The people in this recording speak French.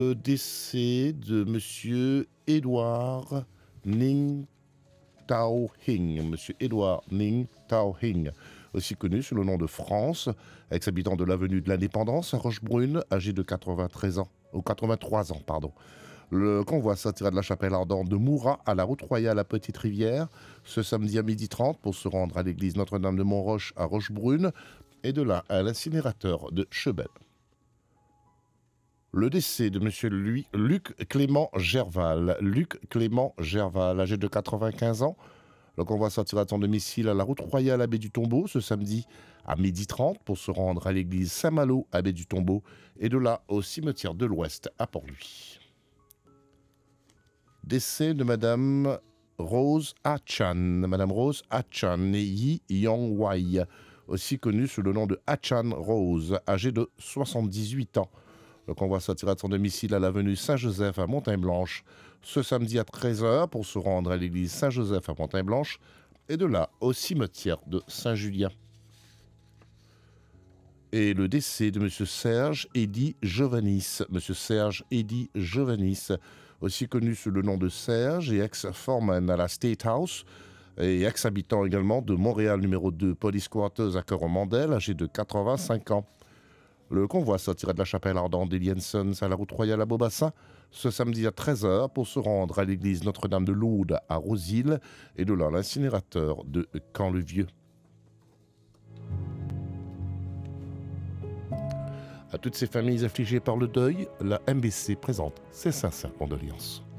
Le décès de monsieur Édouard Ning Tao Hing, monsieur Édouard Ning Tao Hing, aussi connu sous le nom de France, ex-habitant de l'avenue de l'Indépendance à Rochebrune, âgé de 93 ans, ou 83 ans, pardon. Le convoi sortira de la chapelle ardente de Moura à la route royale à Petite-Rivière ce samedi à 12h30 pour se rendre à l'église Notre-Dame de Montroche à Rochebrune et de là à l'incinérateur de Chebel. Le décès de M. Luc Clément Gerval. Luc Clément Gerval, âgé de 95 ans. Le convoi sortira de son domicile à la route royale à Baie du Tombeau ce samedi à 12h30 pour se rendre à l'église Saint-Malo à Baie du Tombeau et de là au cimetière de l'Ouest à Port-Louis. Décès de Madame Rose Achan. Madame Rose Achan, née Yi Yong-Wai, aussi connue sous le nom de Achan Rose, âgée de 78 ans. Le convoi sortira de son domicile à l'avenue Saint-Joseph à Montagne-Blanche ce samedi à 13h pour se rendre à l'église Saint-Joseph à Montagne-Blanche et de là au cimetière de Saint-Julien. Et le décès de M. Serge Eddy Jovanis. M. Serge Eddy Jovanis, aussi connu sous le nom de Serge et ex-foreman à la State House et ex-habitant également de Montréal numéro 2 Police Quarters à Coromandel, âgé de 85 ans. Le convoi sortira de la chapelle ardente des Liensons à la route royale à Beaubassin ce samedi à 13h pour se rendre à l'église Notre-Dame de Lourdes à Rosil et de là à l'incinérateur de Camp-le-Vieux. À toutes ces familles affligées par le deuil, la MBC présente ses sincères condoléances.